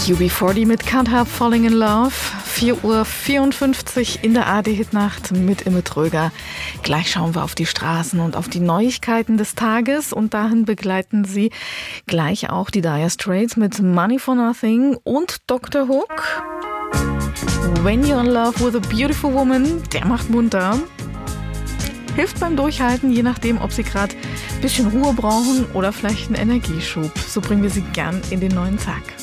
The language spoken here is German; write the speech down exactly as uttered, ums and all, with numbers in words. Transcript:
U B vierzig mit Can't Help Falling in Love. vier Uhr vierundfünfzig in der A D-Hit-Nacht mit Imme Tröger. Gleich schauen wir auf die Straßen und auf die Neuigkeiten des Tages. Und dahin begleiten Sie gleich auch die Dire Straits mit Money for Nothing und Doktor Hook. When You're in Love with a Beautiful Woman, der macht munter. Hilft beim Durchhalten, je nachdem, ob Sie gerade ein bisschen Ruhe brauchen oder vielleicht einen Energieschub. So bringen wir Sie gern in den neuen Tag.